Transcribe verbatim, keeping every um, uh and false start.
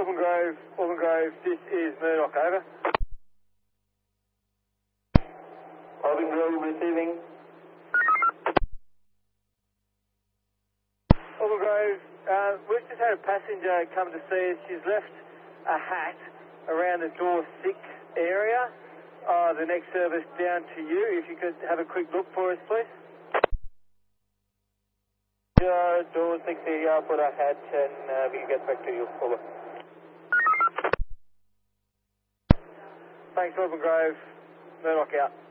Auburn Grove, Auburn Grove, this is Murdoch, over. Auburn Grove receiving. Auburn Grove, uh, we've just had a passenger come to see us. She's left a hat around the door six area. Uh, the next service down to you. If you could have a quick look for us, please. Uh, door six area for a hatch, and uh, we'll get back to you. Over. Thanks, Auburn Grove. Murdoch out.